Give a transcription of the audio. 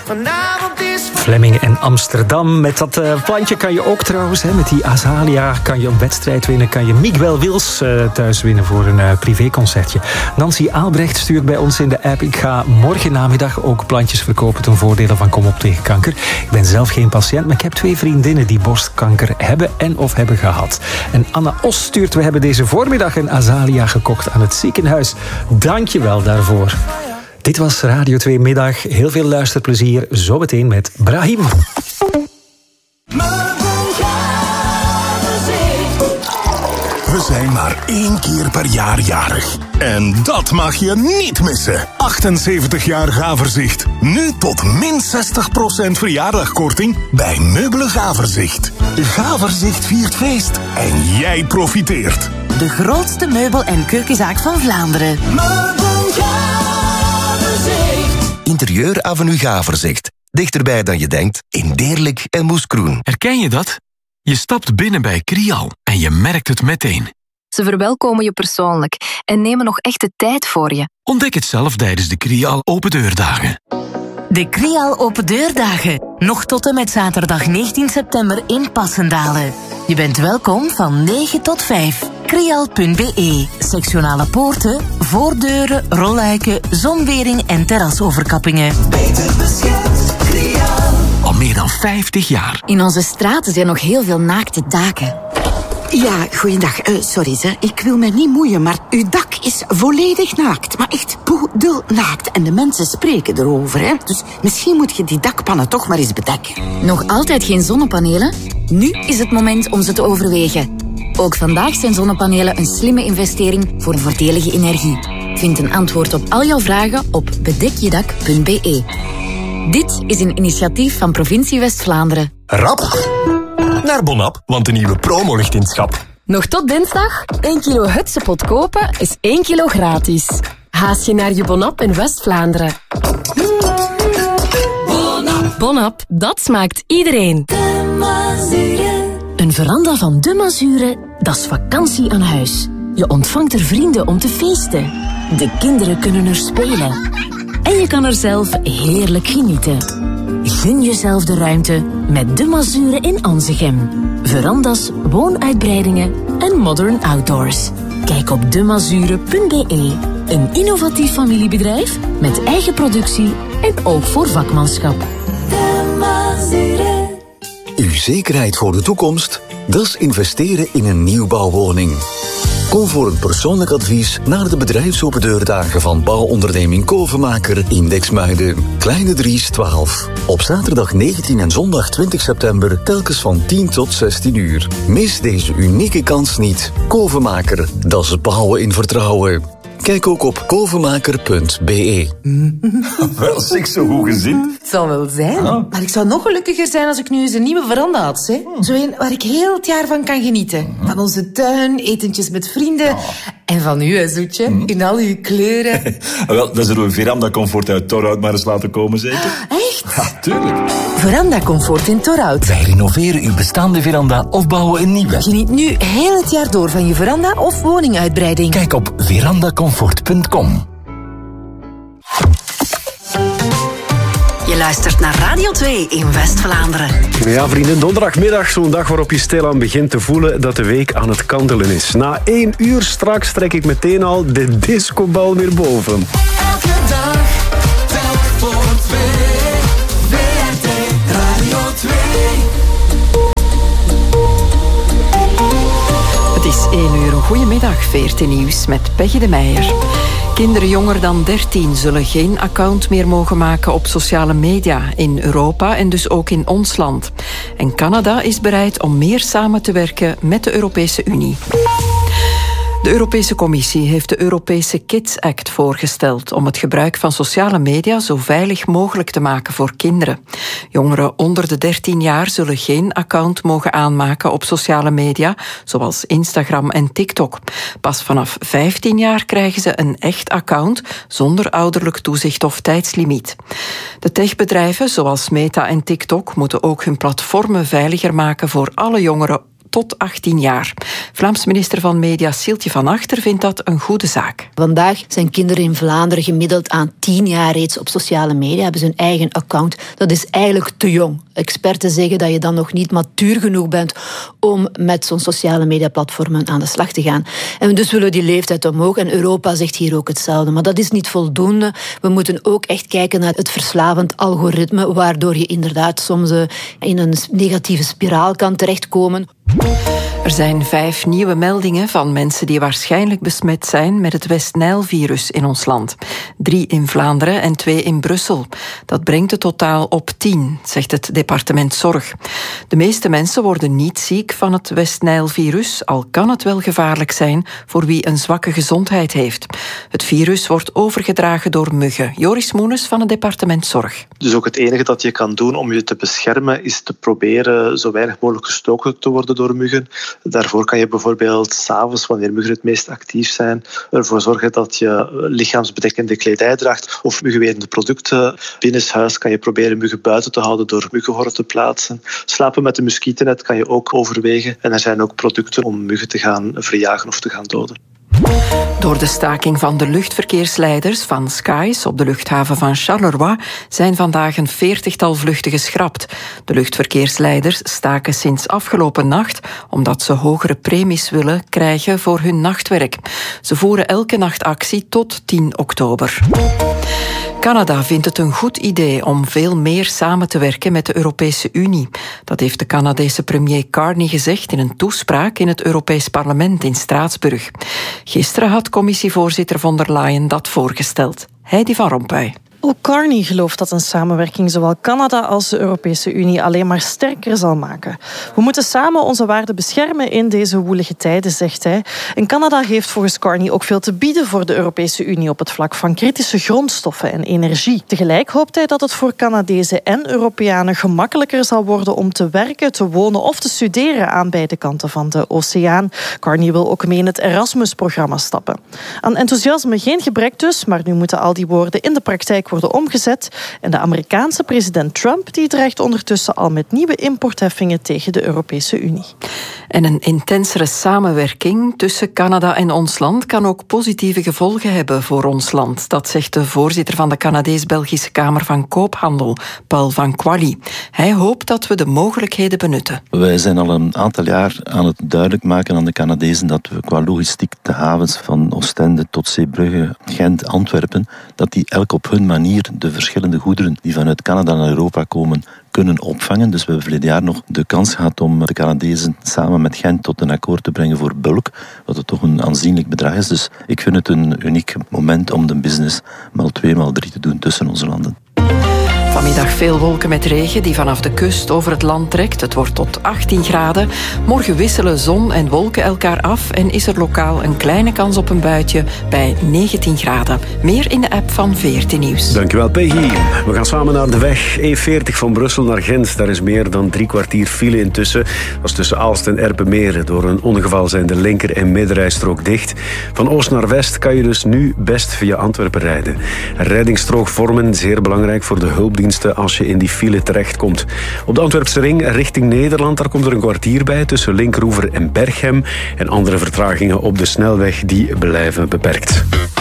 Vlemming en Amsterdam. Met dat plantje kan je ook trouwens, met die Azalia, kan je een wedstrijd winnen. Kan je Miguel Wils thuis winnen voor een privéconcertje. Nancy Aalbrecht stuurt bij ons in de app: ik ga morgen namiddag ook plantjes verkopen ten voordele van Kom op tegen kanker. Ik ben zelf geen patiënt, maar ik heb 2 vriendinnen die borstkanker hebben en of hebben gehad. En Anna Os stuurt: we hebben deze voormiddag een Azalia gekocht aan het ziekenhuis. Dank je wel daarvoor. Dit was Radio 2 Middag. Heel veel luisterplezier. Zometeen met Brahim. We zijn maar 1 keer per jaar jarig. En dat mag je niet missen. 78 jaar Gaverzicht. Nu tot min 60% verjaardagkorting bij Meubelen Gaverzicht. Gaverzicht viert feest en jij profiteert. De grootste meubel- en keukenzaak van Vlaanderen. Interieur Avenue Gaverzicht. Dichterbij dan je denkt, in Deerlijk en Moeskroen. Herken je dat? Je stapt binnen bij Crial en je merkt het meteen. Ze verwelkomen je persoonlijk en nemen nog echt de tijd voor je. Ontdek het zelf tijdens de Crial Open Deurdagen. De Crial Open Deurdagen. Nog tot en met zaterdag 19 september in Passendalen. Je bent welkom van 9 tot 5. Crial.be. Sectionale poorten, voordeuren, rolluiken, zonwering en terrasoverkappingen. Beter beschermd, Crial. Al meer dan 50 jaar. In onze straten zijn nog heel veel naakte daken. Ja, goeiedag. Sorry, ze. Ik wil me niet moeien, maar uw dak is volledig naakt. Maar echt poedelnaakt. En de mensen spreken erover, hè. Dus misschien moet je die dakpannen toch maar eens bedekken. Nog altijd geen zonnepanelen? Nu is het moment om ze te overwegen. Ook vandaag zijn zonnepanelen een slimme investering voor voordelige energie. Vind een antwoord op al jouw vragen op bedekjedak.be. Dit is een initiatief van Provincie West-Vlaanderen. Rap naar Bonap, want de nieuwe promo ligt in het schap. Nog tot dinsdag, 1 kilo Hutsepot kopen is 1 kilo gratis. Haast je naar je Bonap in West-Vlaanderen. Bonap, dat smaakt iedereen. Een veranda van De Mazure, dat is vakantie aan huis. Je ontvangt er vrienden om te feesten. De kinderen kunnen er spelen. En je kan er zelf heerlijk genieten. Gun jezelf de ruimte met De Mazure in Anzegem. Verandas, woonuitbreidingen en modern outdoors. Kijk op demazure.be. Een innovatief familiebedrijf met eigen productie en oog voor vakmanschap. De Mazure. Uw zekerheid voor de toekomst? Dat is investeren in een nieuwbouwwoning. Kom voor een persoonlijk advies naar de bedrijfsopen deurdagen van bouwonderneming Kovenmaker in Dexmuiden. Kleine Dries 12. Op zaterdag 19 en zondag 20 september telkens van 10 tot 16 uur. Mis deze unieke kans niet. Kovenmaker, dat is bouwen in vertrouwen. Kijk ook op kovenmaker.be. Wel, zeg, zo goed gezien. Het zal wel zijn. Maar ik zou nog gelukkiger zijn als ik nu eens een nieuwe veranda had. Hè? Zo een waar ik heel het jaar van kan genieten. Van onze tuin, etentjes met vrienden. En van u, hè, zoetje. In al uw kleuren. Wel, dan zullen we Veranda Comfort uit Torhout maar eens laten komen, zeker? Echt? Ja, tuurlijk. Veranda Comfort in Torhout. Wij renoveren uw bestaande veranda of bouwen een nieuwe. Geniet nu heel het jaar door van je veranda of woninguitbreiding. Kijk op verandacomfort.com. Je luistert naar Radio 2 in West-Vlaanderen. Ja, vrienden, donderdagmiddag, zo'n dag waarop je stilaan begint te voelen dat de week aan het kantelen is. Na 1 uur straks trek ik meteen al de discobal weer boven. Elke dag, telk voor 2. WRT Radio 2. Het is 1 uur. Goedemiddag, 14 nieuws met Peggy de Meijer. Kinderen jonger dan 13 zullen geen account meer mogen maken op sociale media in Europa en dus ook in ons land. En Canada is bereid om meer samen te werken met de Europese Unie. De Europese Commissie heeft de Europese Kids Act voorgesteld om het gebruik van sociale media zo veilig mogelijk te maken voor kinderen. Jongeren onder de 13 jaar zullen geen account mogen aanmaken op sociale media, zoals Instagram en TikTok. Pas vanaf 15 jaar krijgen ze een echt account zonder ouderlijk toezicht of tijdslimiet. De techbedrijven, zoals Meta en TikTok, moeten ook hun platformen veiliger maken voor alle jongeren tot 18 jaar. Vlaams minister van Media Sieltje van Achter vindt dat een goede zaak. Vandaag zijn kinderen in Vlaanderen gemiddeld aan 10 jaar reeds op sociale media, hebben ze hun eigen account. Dat is eigenlijk te jong. Experten zeggen dat je dan nog niet matuur genoeg bent om met zo'n sociale mediaplatformen aan de slag te gaan. En dus willen we die leeftijd omhoog. En Europa zegt hier ook hetzelfde. Maar dat is niet voldoende. We moeten ook echt kijken naar het verslavend algoritme, waardoor je inderdaad soms in een negatieve spiraal kan terechtkomen. Er zijn 5 nieuwe meldingen van mensen die waarschijnlijk besmet zijn met het West-Nijl-virus in ons land. 3 in Vlaanderen en 2 in Brussel. Dat brengt het totaal op 10, zegt het departement Zorg. De meeste mensen worden niet ziek van het West-Nijl-virus, al kan het wel gevaarlijk zijn voor wie een zwakke gezondheid heeft. Het virus wordt overgedragen door muggen. Joris Moenes van het departement Zorg. Dus ook het enige dat je kan doen om je te beschermen is te proberen zo weinig mogelijk gestoken te worden door muggen. Daarvoor kan je bijvoorbeeld 's avonds, wanneer muggen het meest actief zijn, ervoor zorgen dat je lichaamsbedekkende kledij draagt of muggenwetende producten. Binnenshuis kan je proberen muggen buiten te houden door muggenhorden te plaatsen. Slapen met een muskietennet kan je ook overwegen. En er zijn ook producten om muggen te gaan verjagen of te gaan doden. Door de staking van de luchtverkeersleiders van Skies op de luchthaven van Charleroi zijn vandaag een 40-tal vluchten geschrapt. De luchtverkeersleiders staken sinds afgelopen nacht omdat ze hogere premies willen krijgen voor hun nachtwerk. Ze voeren elke nacht actie tot 10 oktober. Canada vindt het een goed idee om veel meer samen te werken met de Europese Unie. Dat heeft de Canadese premier Carney gezegd in een toespraak in het Europees Parlement in Straatsburg. Gisteren had commissievoorzitter von der Leyen dat voorgesteld. Heidi van Rompuy. Ook Carney gelooft dat een samenwerking zowel Canada als de Europese Unie alleen maar sterker zal maken. We moeten samen onze waarden beschermen in deze woelige tijden, zegt hij. En Canada heeft volgens Carney ook veel te bieden voor de Europese Unie op het vlak van kritische grondstoffen en energie. Tegelijk hoopt hij dat het voor Canadezen en Europeanen gemakkelijker zal worden om te werken, te wonen of te studeren aan beide kanten van de oceaan. Carney wil ook mee in het Erasmus-programma stappen. Aan enthousiasme geen gebrek dus, maar nu moeten al die woorden in de praktijk worden omgezet. En de Amerikaanse president Trump die dreigt ondertussen al met nieuwe importheffingen tegen de Europese Unie. En een intensere samenwerking tussen Canada en ons land kan ook positieve gevolgen hebben voor ons land. Dat zegt de voorzitter van de Canadees-Belgische Kamer van Koophandel, Paul van Quali. Hij hoopt dat we de mogelijkheden benutten. Wij zijn al een aantal jaar aan het duidelijk maken aan de Canadezen dat we qua logistiek de havens van Oostende tot Zeebrugge, Gent, Antwerpen, dat die elk op hun manier de verschillende goederen die vanuit Canada naar Europa komen kunnen opvangen. Dus we hebben verleden jaar nog de kans gehad om de Canadezen samen met Gent tot een akkoord te brengen voor bulk, wat het toch een aanzienlijk bedrag is. Dus ik vind het een uniek moment om de business maal 2, maal 3 te doen tussen onze landen. Vanmiddag veel wolken met regen die vanaf de kust over het land trekt. Het wordt tot 18 graden. Morgen wisselen zon en wolken elkaar af en is er lokaal een kleine kans op een buitje bij 19 graden. Meer in de app van VRT Nieuws. Dankjewel, Peggy. We gaan samen naar de weg E40 van Brussel naar Gent. Daar is meer dan 3 kwartier file intussen. Dat is tussen Aalst en Erpenmeren. Door een ongeval zijn de linker- en middenrijstrook dicht. Van oost naar west kan je dus nu best via Antwerpen rijden. Een reddingsstrook vormen, zeer belangrijk voor de hulpdiensten als je in die file terechtkomt. Op de Antwerpse ring richting Nederland, daar komt er een kwartier bij tussen Linkeroever en Berchem. En andere vertragingen op de snelweg die blijven beperkt.